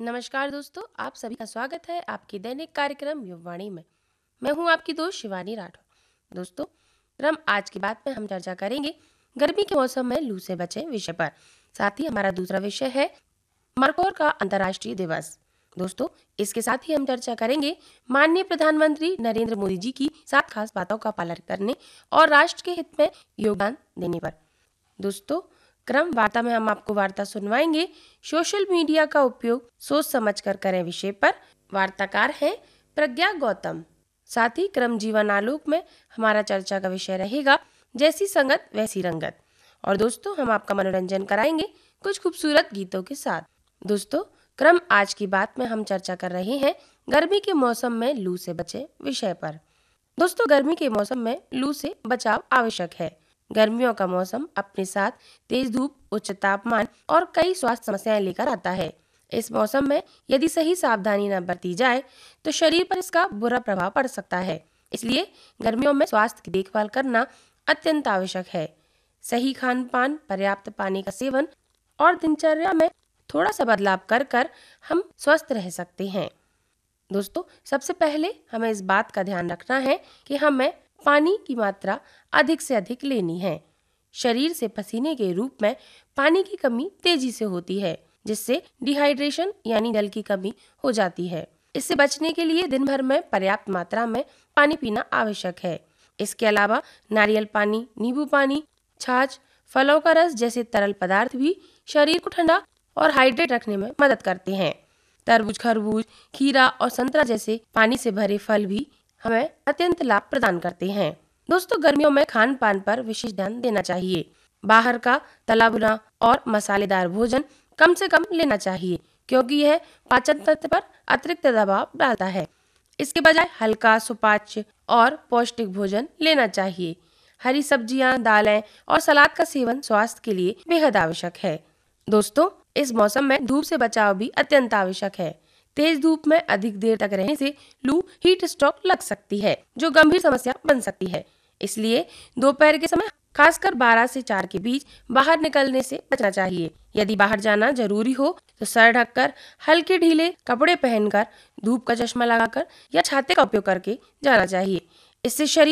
नमस्कार दोस्तों, आप सभी का स्वागत है आपके दैनिक कार्यक्रम युववाणी में। मैं हूं आपकी दोस्त शिवानी राठौर। दोस्तों, हम आज की बात में हम चर्चा करेंगे गर्मी के मौसम में लू से बचें विषय पर। साथ ही हमारा दूसरा विषय है मरकोर का अंतर्राष्ट्रीय दिवस। दोस्तों, इसके साथ ही हम चर्चा करेंगे माननीय प्रधानमंत्री नरेंद्र मोदी जी की 7 खास बातों का पालन करने और राष्ट्र के हित में योगदान देने पर। दोस्तों, क्रम वार्ता में हम आपको वार्ता सुनवाएंगे सोशल मीडिया का उपयोग सोच समझकर करें विषय पर। वार्ताकार हैं प्रज्ञा गौतम। साथ ही क्रम जीवन आलोक में हमारा चर्चा का विषय रहेगा जैसी संगत वैसी रंगत। और दोस्तों, हम आपका मनोरंजन कराएंगे कुछ खूबसूरत गीतों के साथ। दोस्तों, क्रम आज की बात में हम चर्चा कर रहे हैं गर्मी के मौसम में लू से बचे विषय पर। दोस्तों, गर्मी के मौसम में लू से बचाव आवश्यक है। गर्मियों का मौसम अपने साथ तेज धूप, उच्च तापमान और कई स्वास्थ्य समस्याएं लेकर आता है। इस मौसम में यदि सही सावधानी न बरती जाए तो शरीर पर इसका बुरा प्रभाव पड़ सकता है। इसलिए गर्मियों में स्वास्थ्य की देखभाल करना अत्यंत आवश्यक है। सही खान पान, पर्याप्त पानी का सेवन और दिनचर्या में थोड़ा सा बदलाव कर हम स्वस्थ रह सकते हैं। दोस्तों, सबसे पहले हमें इस बात का ध्यान रखना है कि हमें पानी की मात्रा अधिक से अधिक लेनी है। शरीर से पसीने के रूप में पानी की कमी तेजी से होती है, जिससे डिहाइड्रेशन यानी जल की कमी हो जाती है। इससे बचने के लिए दिन भर में पर्याप्त मात्रा में पानी पीना आवश्यक है। इसके अलावा नारियल पानी, नींबू पानी, छाछ, फलों का रस जैसे तरल पदार्थ भी शरीर को ठंडा और हाइड्रेट रखने में मदद करते हैं। तरबूज, खरबूज, खीरा और संतरा जैसे पानी से भरे फल भी हमें अत्यंत लाभ प्रदान करते हैं। दोस्तों, गर्मियों में खान पान पर विशेष ध्यान देना चाहिए। बाहर का तला भुना और मसालेदार भोजन कम से कम लेना चाहिए, क्योंकि यह पाचन तंत्र पर अतिरिक्त दबाव डालता है। इसके बजाय हल्का, सुपाच्य और पौष्टिक भोजन लेना चाहिए। हरी सब्जियां, दालें और सलाद का सेवन स्वास्थ्य के लिए बेहद आवश्यक है। दोस्तों, इस मौसम में धूप से बचाव भी अत्यंत आवश्यक है। तेज धूप में अधिक देर तक रहने से लू हीट स्ट्रोक लग सकती है, जो गंभीर समस्या बन सकती है। इसलिए दोपहर के समय खासकर 12 से 4 के बीच बाहर निकलने से बचना चाहिए। यदि बाहर जाना जरूरी हो तो सर ढककर, हल्के ढीले कपड़े पहनकर, धूप का चश्मा लगाकर या छाते का उपयोग करके जाना चाहिए। इससे शरीर